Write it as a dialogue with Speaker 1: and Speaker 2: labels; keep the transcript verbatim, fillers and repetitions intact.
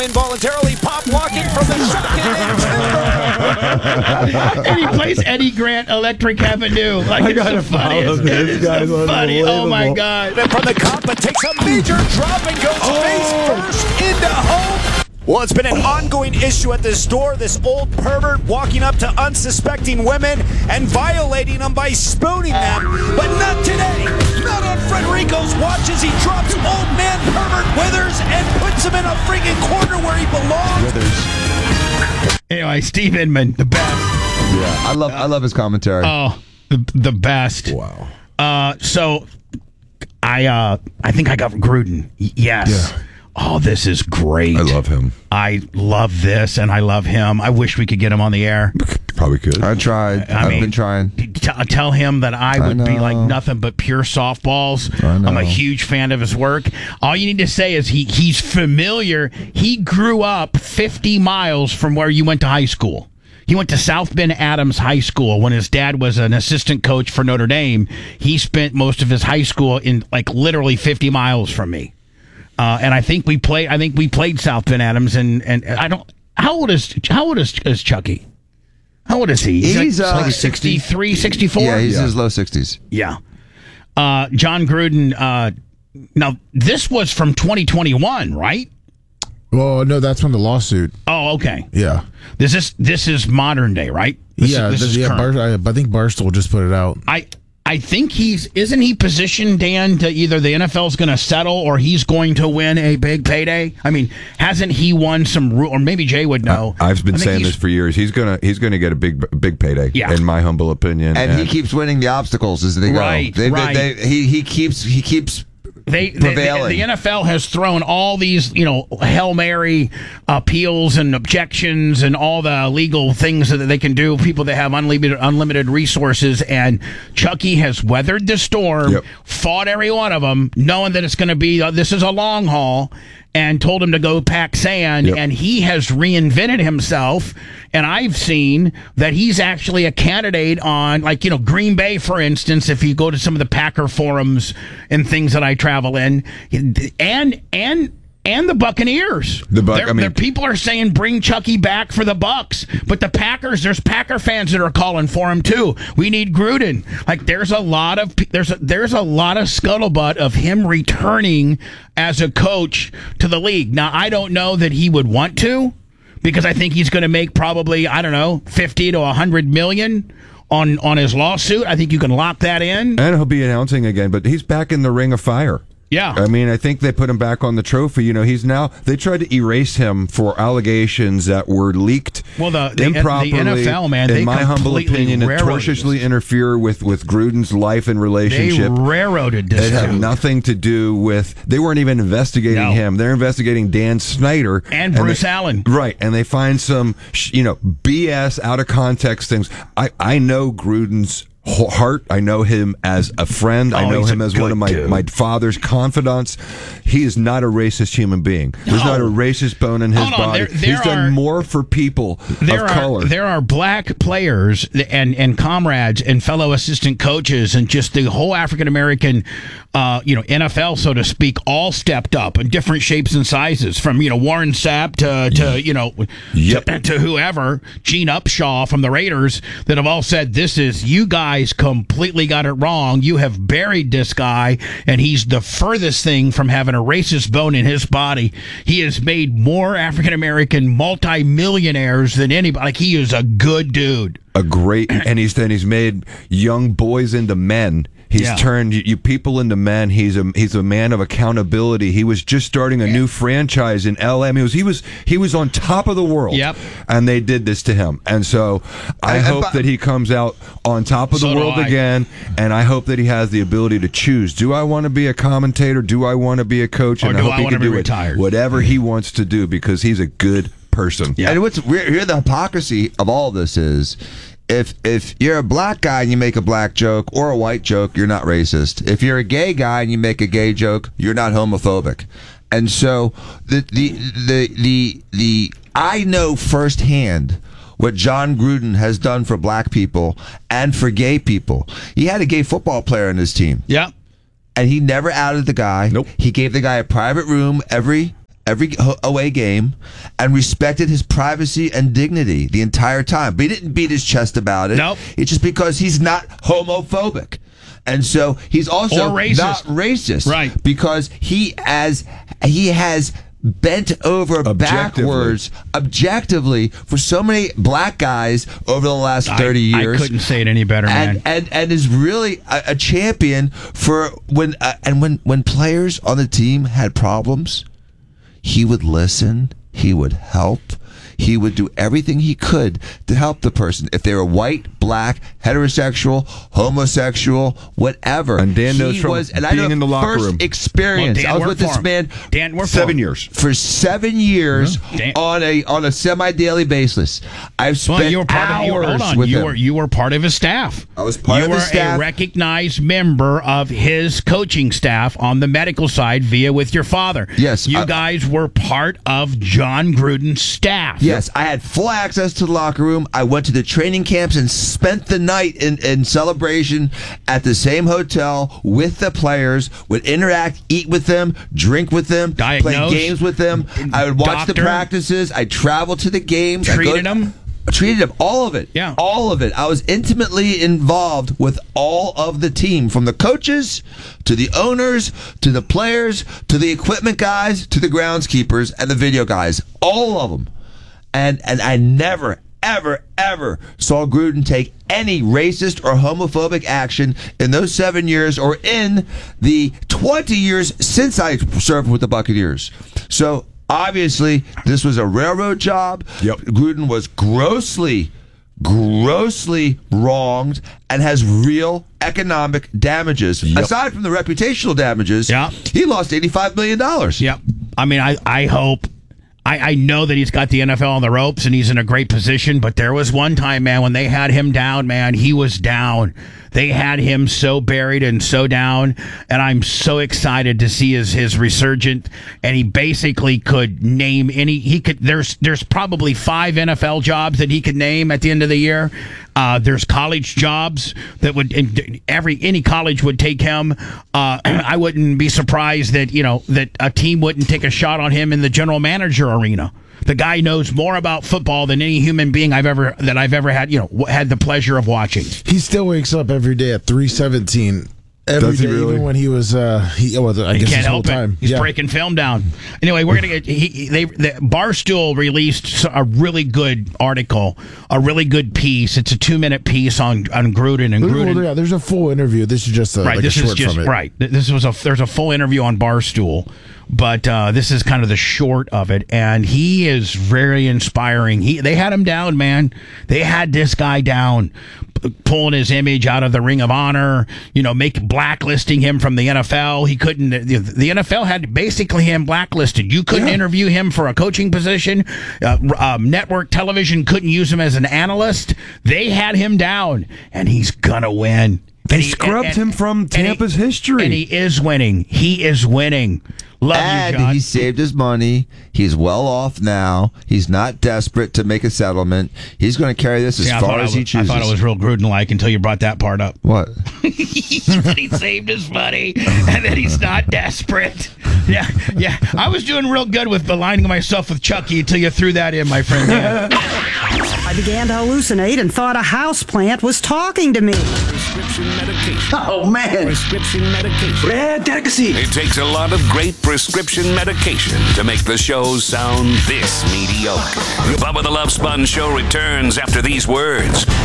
Speaker 1: Involuntarily pop walking from the shotgun and
Speaker 2: and he plays Eddie Grant Electric Avenue. Like,
Speaker 3: I
Speaker 2: it's
Speaker 3: gotta
Speaker 2: the funniest.
Speaker 3: follow this.
Speaker 2: It's
Speaker 3: Guy's
Speaker 2: so funny. Oh my God.
Speaker 1: from the cop, but takes a major drop and goes
Speaker 2: Oh.
Speaker 1: face first into home. Well, it's been an ongoing issue at this store. This old pervert walking up to unsuspecting women and violating them by spooning them. But not today. Not on Frederico's watch as he drops old man pervert Withers and puts him in a freaking corner where he belongs.
Speaker 4: Withers.
Speaker 2: Anyway, Steve Inman, the best.
Speaker 4: Yeah, I love I love his commentary.
Speaker 2: Oh, the, the best.
Speaker 3: Wow.
Speaker 2: Uh, so I uh, I think I got Gruden. Y- yes.
Speaker 3: Yeah.
Speaker 2: Oh, this is great.
Speaker 3: I love him.
Speaker 2: I love this, and I love him. I wish we could get him on the air.
Speaker 3: Probably could.
Speaker 4: I tried.
Speaker 2: I
Speaker 4: I've
Speaker 2: mean,
Speaker 4: been trying.
Speaker 2: T- tell him that I would
Speaker 4: I
Speaker 2: be like
Speaker 4: know.
Speaker 2: nothing but pure softballs.
Speaker 4: I know.
Speaker 2: I'm a huge fan of his work. All you need to say is he he's familiar. He grew up fifty miles from where you went to high school. He went to South Bend Adams High School when his dad was an assistant coach for Notre Dame. He spent most of his high school in like literally fifty miles from me. Uh, and I think we played. I think we played South Bend Adams, and, and I don't. How old is how old is, is Chucky? How old is he?
Speaker 4: He's,
Speaker 2: like,
Speaker 4: uh,
Speaker 2: like sixty-three, sixty-four?
Speaker 4: Yeah, he's
Speaker 3: Yeah.
Speaker 4: in his low sixties.
Speaker 2: Yeah. Uh, John Gruden. Uh, now this was from twenty twenty-one, right?
Speaker 5: Well, no, that's from the lawsuit.
Speaker 2: Oh, okay.
Speaker 5: Yeah.
Speaker 2: This is this is modern day, right? This
Speaker 5: yeah,
Speaker 2: is, this
Speaker 5: th-
Speaker 2: is
Speaker 5: yeah.
Speaker 2: current.
Speaker 5: Bar- I, I think Barstool just put it out.
Speaker 2: I I think he's isn't he positioned, Dan, to either the N F L's going to settle or he's going to win a big payday. I mean, hasn't he won some ru- or maybe Jay would know.
Speaker 3: I, I've been
Speaker 2: I think
Speaker 3: saying
Speaker 2: he's-
Speaker 3: this for years. He's gonna he's gonna get a big big payday.
Speaker 2: Yeah.
Speaker 3: In my humble opinion.
Speaker 4: And he keeps winning the obstacles as they go.
Speaker 2: Right,
Speaker 4: They- they-
Speaker 2: right.
Speaker 4: they- he he keeps he keeps
Speaker 2: They, they,
Speaker 4: prevailing.
Speaker 2: the, the N F L has thrown all these, you know, Hail Mary appeals and objections and all the legal things that they can do. People that have unlimited unlimited resources, and Chucky has weathered the storm,
Speaker 3: Yep.
Speaker 2: fought every one of them, knowing that it's going to be uh, this is a long haul, and told him to go pack sand.
Speaker 3: Yep.
Speaker 2: And he has reinvented himself. And I've seen that he's actually a candidate on, like, you know, Green Bay, for instance, if you go to some of the Packer forums and things that I travel in, and and and the Buccaneers.
Speaker 3: The Buc-
Speaker 2: They're-
Speaker 3: I mean-
Speaker 2: they're- people are saying bring Chucky back for the Bucks, but the Packers, there's Packer fans that are calling for him too. We need Gruden. Like, there's a lot of there's a, there's a lot of scuttlebutt of him returning as a coach to the league. Now, I don't know that he would want to, because I think he's going to make probably, I don't know, fifty to one hundred million on on his lawsuit. I think you can lock that in.
Speaker 3: and he'll be announcing again, but he's back in the ring of fire.
Speaker 2: Yeah.
Speaker 3: I mean, I think they put him back on the trophy. You know, he's now, they tried to erase him for allegations that were leaked
Speaker 2: Well, the- the-
Speaker 3: improperly.
Speaker 2: the N F L, man,
Speaker 3: in
Speaker 2: they
Speaker 3: my humble
Speaker 2: completely
Speaker 3: opinion, and
Speaker 2: railroaded
Speaker 3: tortiously
Speaker 2: this.
Speaker 3: interfere with, with Gruden's life and
Speaker 2: They
Speaker 3: relationship.
Speaker 2: railroaded this
Speaker 3: It had
Speaker 2: dude.
Speaker 3: nothing to do with, they weren't even investigating
Speaker 2: No.
Speaker 3: him. They're investigating Dan Snyder.
Speaker 2: And Bruce
Speaker 3: they-
Speaker 2: Allen.
Speaker 3: Right. And they find some, sh- you know, B S, out of context things. I, I know Gruden's whole heart. I know him as a friend. I
Speaker 2: Oh,
Speaker 3: know
Speaker 2: he's
Speaker 3: him
Speaker 2: a
Speaker 3: as one
Speaker 2: good
Speaker 3: of my,
Speaker 2: dude.
Speaker 3: my father's confidants. He is not a racist human being. There's
Speaker 2: No.
Speaker 3: not a racist bone in his
Speaker 2: Hold on,
Speaker 3: body.
Speaker 2: there- there
Speaker 3: He's done
Speaker 2: are-
Speaker 3: more for people
Speaker 2: there
Speaker 3: of
Speaker 2: are
Speaker 3: color.
Speaker 2: there are black players and and comrades and fellow assistant coaches and just the whole African American uh, you know N F L, so to speak, all stepped up in different shapes and sizes, from you know Warren Sapp to to you know
Speaker 3: Yep.
Speaker 2: to, to whoever, Gene Upshaw from the Raiders, that have all said, this is, you guys completely got it wrong. You have buried this guy, and he's the furthest thing from having a racist bone in his body. He has made more African American multi-millionaires than anybody. Like, he is a good dude.
Speaker 3: a great, and he's then he's made young boys into men. He's
Speaker 2: Yeah.
Speaker 3: turned you, you people into men. He's a he's a man of accountability. He was just starting a new franchise in L A. I mean, he was he was he was on top of the world.
Speaker 2: Yep.
Speaker 3: And they did this to him. And so I
Speaker 4: And- and
Speaker 3: hope
Speaker 4: but-
Speaker 3: that he comes out on top of
Speaker 2: So
Speaker 3: the
Speaker 2: do
Speaker 3: world
Speaker 2: I.
Speaker 3: again. And I hope that he has the ability to choose. Do I want to be a commentator? Do I want to be a coach?
Speaker 2: Or
Speaker 3: And
Speaker 2: do
Speaker 3: hope
Speaker 2: I
Speaker 3: he
Speaker 2: wanna
Speaker 3: can
Speaker 2: be
Speaker 3: do it.
Speaker 2: retired?
Speaker 3: Whatever he wants to do, because he's a good person.
Speaker 2: Yeah.
Speaker 4: And what's weird here, the hypocrisy of all this is, if if you're a black guy and you make a black joke or a white joke, you're not racist. If you're a gay guy and you make a gay joke, you're not homophobic. And so the the the the, the I know firsthand what John Gruden has done for black people and for gay people. He had a gay football player in his team.
Speaker 2: Yep.
Speaker 4: And he never outed the guy.
Speaker 3: Nope.
Speaker 4: He gave the guy a private room every every away game and respected his privacy and dignity the entire time. But he didn't beat his chest about it.
Speaker 2: Nope.
Speaker 4: It's just because he's not homophobic. And so he's also
Speaker 2: Or racist.
Speaker 4: not racist.
Speaker 2: Right.
Speaker 4: Because he as he has bent over
Speaker 3: Objectively.
Speaker 4: backwards objectively for so many black guys over the last thirty
Speaker 2: I,
Speaker 4: years.
Speaker 2: I couldn't say it any better,
Speaker 4: and,
Speaker 2: man.
Speaker 4: and and is really a, a champion for when uh, and when when players on the team had problems, he would listen, he would help, he would do everything he could to help the person. If they were white, black, heterosexual, homosexual, whatever.
Speaker 3: And Dan
Speaker 4: he
Speaker 3: knows from
Speaker 4: was, and I
Speaker 3: being
Speaker 4: know
Speaker 3: in the locker
Speaker 4: first
Speaker 3: room.
Speaker 4: experience.
Speaker 2: Well, Dan
Speaker 4: I was
Speaker 2: worked
Speaker 4: with this
Speaker 2: for him.
Speaker 4: man
Speaker 2: Dan worked for
Speaker 3: Seven
Speaker 2: him.
Speaker 3: years.
Speaker 4: for seven years
Speaker 2: Dan-
Speaker 4: on a on a semi daily basis. I've spent
Speaker 2: Well, you were part
Speaker 4: hours
Speaker 2: of. You were, hold on.
Speaker 4: with
Speaker 2: You
Speaker 4: him.
Speaker 2: were you were part of his staff.
Speaker 4: I was part
Speaker 2: you
Speaker 4: of his
Speaker 2: were
Speaker 4: staff.
Speaker 2: a recognized member of his coaching staff on the medical side via with your father.
Speaker 4: Yes,
Speaker 2: you
Speaker 4: I-
Speaker 2: guys were part of John Gruden's staff.
Speaker 4: Yes, I had full access to the locker room. I went to the training camps and spent the night in, in celebration at the same hotel with the players, would interact, eat with them, drink with them,
Speaker 2: Diagnose,
Speaker 4: play games with them. I would watch the
Speaker 2: doctor.
Speaker 4: practices. I traveled to the games. I
Speaker 2: Treated
Speaker 4: go-
Speaker 2: them?
Speaker 4: Treated them. All of it.
Speaker 2: Yeah.
Speaker 4: All of it. I was intimately involved with all of the team, from the coaches to the owners to the players to the equipment guys to the groundskeepers and the video guys. All of them. And and I never, ever, ever saw Gruden take any racist or homophobic action in those seven years or in the twenty years since I served with the Buccaneers. So obviously, this was a railroad job.
Speaker 3: Yep.
Speaker 4: Gruden was grossly, grossly wronged and has real economic damages.
Speaker 3: Yep.
Speaker 4: Aside from the reputational damages,
Speaker 2: Yeah.
Speaker 4: he lost eighty-five million dollars.
Speaker 2: Yep. I mean, I, I hope. I, I know that he's got the N F L on the ropes and he's in a great position, but there was one time, man, when they had him down, man, he was down. They had him so buried and so down, and I'm so excited to see his his resurgent. And he basically could name any. He could. There's there's probably five N F L jobs that he could name at the end of the year. Uh, there's college jobs that would every any college would take him. Uh, I wouldn't be surprised that you know that a team wouldn't take a shot on him in the general manager arena. The guy knows more about football than any human being I've ever that I've ever had. You know, had the pleasure of watching.
Speaker 5: He still wakes up every day at three seventeen. Every
Speaker 3: Does he
Speaker 5: day,
Speaker 3: really?
Speaker 5: even when he was, uh, he, well, I
Speaker 2: He
Speaker 5: guess
Speaker 2: can't
Speaker 5: his whole
Speaker 2: help
Speaker 5: time.
Speaker 2: it. He's
Speaker 5: Yeah.
Speaker 2: breaking film down. Anyway, we're gonna get. He, he- they the Barstool released a really good article, a really good piece. It's a two minute piece on on Gruden and
Speaker 5: There's,
Speaker 2: Gruden.
Speaker 5: well, yeah, there's a full interview. This is just a,
Speaker 2: Right,
Speaker 5: like
Speaker 2: this
Speaker 5: a
Speaker 2: is
Speaker 5: short
Speaker 2: just
Speaker 5: from it.
Speaker 2: right. Th- This was a there's a full interview on Barstool, but uh, this is kind of the short of it, and he is very inspiring. He they had him down, man. They had this guy down, p- pulling his image out of the Ring of Honor. You know, make blacklisting him from the N F L. He couldn't. The, the N F L had basically him blacklisted. You couldn't
Speaker 3: Yeah.
Speaker 2: interview him for a coaching position. Uh, r- um, network television couldn't use him as an analyst. They had him down, and he's gonna win.
Speaker 3: They
Speaker 2: And he-
Speaker 3: scrubbed
Speaker 2: and-
Speaker 3: him from
Speaker 2: and he-
Speaker 3: Tampa's history.
Speaker 2: and he is winning. He is winning. Love
Speaker 4: And
Speaker 2: you, John.
Speaker 4: he saved his money. He's well off now. He's not desperate to make a settlement. He's going to carry this as
Speaker 2: See, I
Speaker 4: far
Speaker 2: thought I
Speaker 4: as he
Speaker 2: was-
Speaker 4: chooses.
Speaker 2: I thought it was real Gruden-like until you brought that part up.
Speaker 4: What?
Speaker 2: That he saved his money and that he's not desperate. Yeah, yeah. I was doing real good with aligning myself with Chucky until you threw that in, my friend. Yeah.
Speaker 6: I began to hallucinate and thought a houseplant was talking to me.
Speaker 7: Prescription medication.
Speaker 6: Oh, man.
Speaker 7: Prescription medication.
Speaker 6: Red delicacy.
Speaker 7: It takes a lot of great prescription medication to make the show sound this mediocre. Bubba the Love Sponge Show returns after these words.